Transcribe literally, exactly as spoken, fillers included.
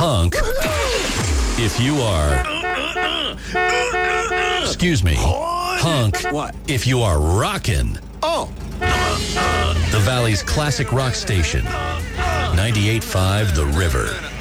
hunk if you are... Excuse me. Hunk What? if you are rockin'. Oh. The Valley's classic rock station. ninety-eight point five The River.